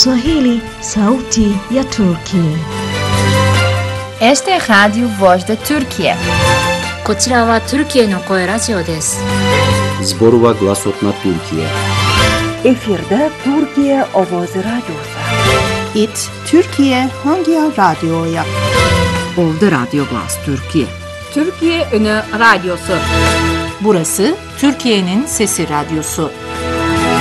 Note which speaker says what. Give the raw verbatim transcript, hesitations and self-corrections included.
Speaker 1: Kiswahili, sauti ya Turki.
Speaker 2: Esta é a Rádio Voz da Turquia.
Speaker 3: こちらはトルキエの声ラジオです。
Speaker 4: Zborova Glasotna Türkiye.
Speaker 5: Efirde Türkiye Ovozi Radyosu.
Speaker 6: It Türkiye Hangi Radyo'ya?
Speaker 7: Oldu Radyo Glas Türkiye.
Speaker 8: Türkiye Ünü Radyosu.
Speaker 9: Burası Türkiye'nin Sesi Radyosu.